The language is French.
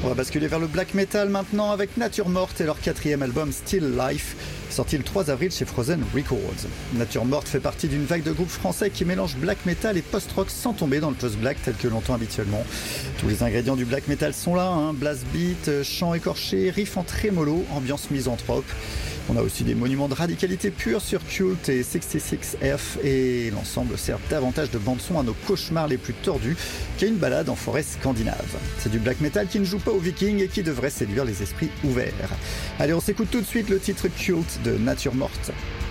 On va basculer vers le black metal maintenant avec Nature Morte et leur 4e album Still Life, sorti le 3 avril chez Frozen Records. Nature Morte fait partie d'une vague de groupes français qui mélangent black metal et post-rock sans tomber dans le post-black tel que l'entend habituellement. Tous les ingrédients du black metal sont là, blast beat, chant écorché, riff en trémolo, ambiance misanthrope. On a aussi des monuments de radicalité pure sur Cult et 66F et l'ensemble sert davantage de bande-son à nos cauchemars les plus tordus qu'à une balade en forêt scandinave. C'est du black metal qui ne joue pas aux vikings et qui devrait séduire les esprits ouverts. Allez, on s'écoute tout de suite le titre Cult de Nature Morte.